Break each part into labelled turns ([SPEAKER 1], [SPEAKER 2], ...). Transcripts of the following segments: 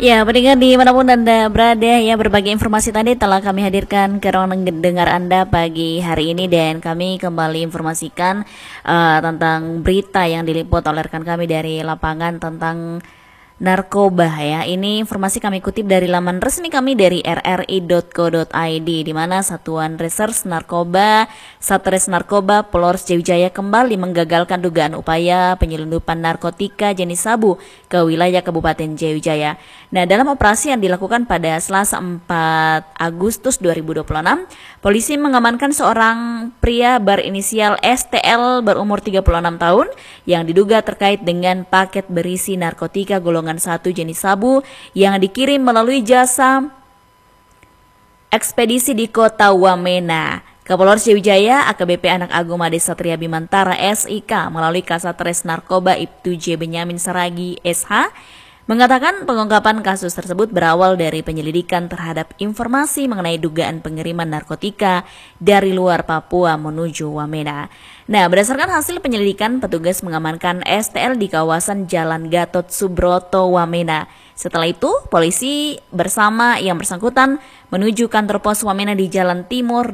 [SPEAKER 1] Ya, pendengar dimanapun Anda berada, ya berbagai informasi tadi telah kami hadirkan ke ruang dengar Anda pagi hari ini, dan kami kembali informasikan tentang berita yang diliput oleh rekan kami dari lapangan tentang narkoba ya. Ini informasi kami kutip dari laman resmi kami dari rri.co.id, di mana Satuan Reserse Narkoba Satres Narkoba Polres Jawijaya kembali menggagalkan dugaan upaya penyelundupan narkotika jenis sabu ke wilayah Kabupaten Jawijaya. Nah, dalam operasi yang dilakukan pada Selasa 4 Agustus 2026, polisi mengamankan seorang pria berinisial STL berumur 36 tahun yang diduga terkait dengan paket berisi narkotika golongan 1 jenis sabu yang dikirim melalui jasa ekspedisi di kota Wamena. Kapolres Jawijaya AKBP Anak Agung Made Satria Bimantara SIK melalui Kasatres Narkoba Ibtu J Benyamin Saragi SH mengatakan pengungkapan kasus tersebut berawal dari penyelidikan terhadap informasi mengenai dugaan pengiriman narkotika dari luar Papua menuju Wamena. Nah, berdasarkan hasil penyelidikan, petugas mengamankan STL di kawasan Jalan Gatot Subroto, Wamena. Setelah itu, polisi bersama yang bersangkutan menuju kantor pos Wamena di Jalan Timur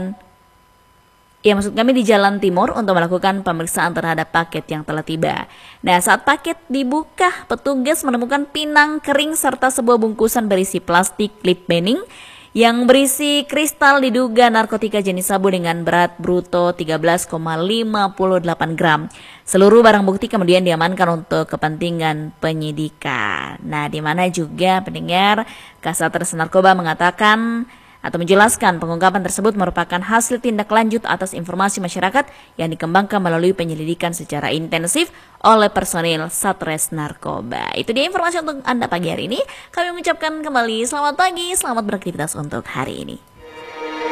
[SPEAKER 1] di Jalan Timur untuk melakukan pemeriksaan terhadap paket yang telah tiba. Nah, saat paket dibuka, petugas menemukan pinang kering serta sebuah bungkusan berisi plastik lip bening yang berisi kristal diduga narkotika jenis sabu dengan berat bruto 13,58 gram. Seluruh barang bukti kemudian diamankan untuk kepentingan penyidikan. Nah, di mana juga pendengar Kasatres Narkoba mengatakan atau menjelaskan pengungkapan tersebut merupakan hasil tindak lanjut atas informasi masyarakat yang dikembangkan melalui penyelidikan secara intensif oleh personil Satres Narkoba. Itu dia informasi untuk Anda pagi hari ini. Kami mengucapkan kembali selamat pagi, selamat beraktivitas untuk hari ini.